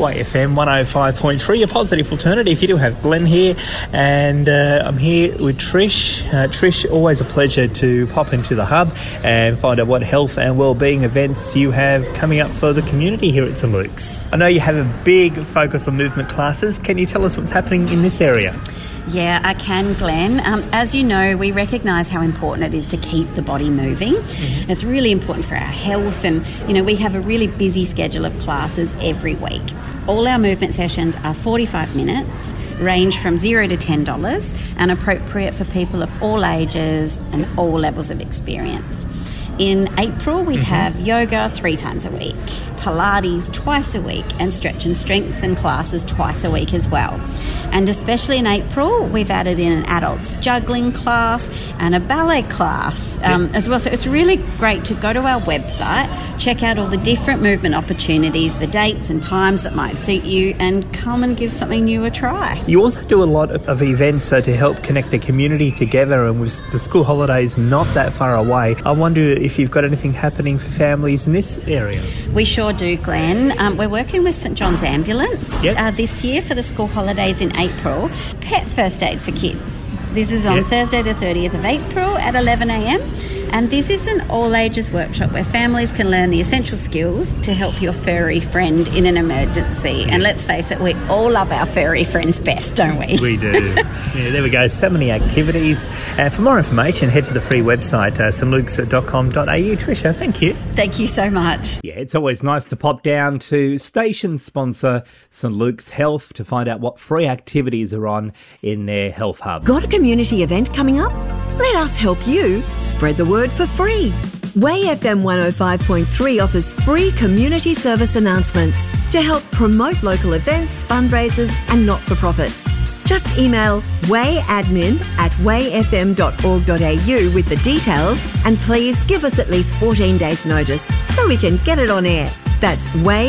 YFM 105.3, a positive alternative. You do have Glenn here, and I'm here with Trish. Trish, always a pleasure to pop into the hub and find out what health and wellbeing events you have coming up for the community here at St Luke's. I know you have a big focus on movement classes. Can you tell us what's happening in this area? Yeah, I can, Glenn. As you know, we recognise how important it is to keep the body moving. Mm-hmm. It's really important for our health, and, we have a really busy schedule of classes every week. All our movement sessions are 45 minutes, range from $0 to $10, and appropriate for people of all ages and all levels of experience. In April, we have yoga 3 times a week, Pilates twice a week, and stretch and strengthen classes twice a week as well. And especially in April, we've added in an adults juggling class and a ballet class as well. So it's really great to go to our website, check out all the different movement opportunities, the dates and times that might suit you, and come and give something new a try. You also do a lot of events to help connect the community together, and with the school holidays not that far away, I wonder if you've got anything happening for families in this area. We sure do, Glenn. We're working with St John's Ambulance this year for the school holidays in April. Pet first aid for kids. This is on Thursday the 30th of April at 11 a.m. And this is an all-ages workshop where families can learn the essential skills to help your furry friend in an emergency. And let's face it, we all love our furry friends best, don't we? We do. Yeah, there we go. So many activities. For more information, head to the free website, stlukes.com.au. Tricia, thank you. Thank you so much. Yeah, it's always nice to pop down to station sponsor St Luke's Health to find out what free activities are on in their health hub. Got a community event coming up? Let us help you spread the word for free. WayFM 105.3 offers free community service announcements to help promote local events, fundraisers and not-for-profits. Just email wayadmin@wayfm.org.au with the details, and please give us at least 14 days notice so we can get it on air. That's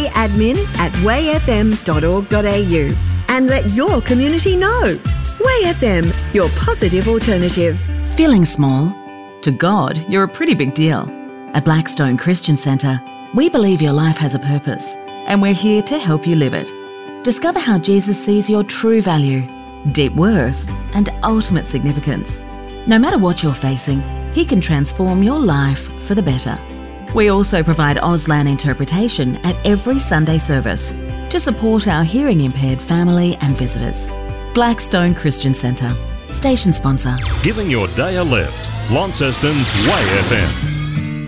wayadmin@wayfm.org.au, and let your community know. WayFM, your positive alternative. Feeling small? To God, you're a pretty big deal. At Blackstone Christian Centre, we believe your life has a purpose, and we're here to help you live it. Discover how Jesus sees your true value, deep worth, and ultimate significance. No matter what you're facing, He can transform your life for the better. We also provide Auslan interpretation at every Sunday service to support our hearing impaired family and visitors. Blackstone Christian Centre, station sponsor. Giving your day a lift. Launceston's Way FM.